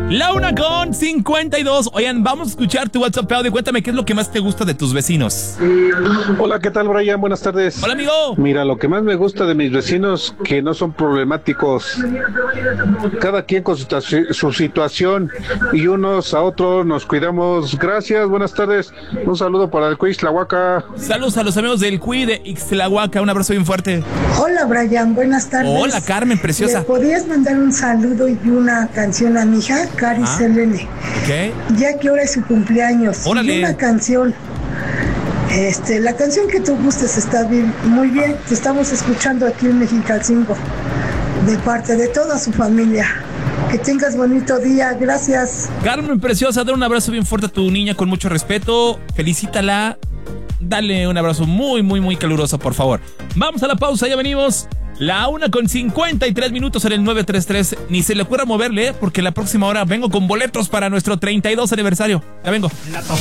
La 1:52. Oigan, vamos a escuchar tu WhatsApp audio. Cuéntame qué es lo que más te gusta de tus vecinos. Hola, ¿qué tal, Brian? Buenas tardes. Hola, amigo. Mira, lo que más me gusta de mis vecinos, que no son problemáticos. Cada quien con su situación y unos a otros nos cuidamos. Gracias, buenas tardes. Un saludo para el Quiz Tlahuaca. Saludos a los amigos del CUI de Ixtlahuaca. Un abrazo bien fuerte. Hola, Brian, buenas tardes. Hola, Carmen, preciosa. ¿Le podías mandar un saludo y una canción a mi hija, Cari Selene? Ok. Ya que ahora es su cumpleaños. Órale. Y una canción. La canción que tú gustes está bien, muy bien. Te estamos escuchando aquí en Mexicalcingo, de parte de toda su familia. Que tengas bonito día, gracias. Carmen, preciosa, dale un abrazo bien fuerte a tu niña con mucho respeto. Felicítala. Dale un abrazo muy, muy, muy caluroso, por favor. Vamos a la pausa, ya venimos. La 1:53 en el 933. Ni se le ocurra moverle, porque la próxima hora vengo con boletos para nuestro 32 aniversario. Ya vengo.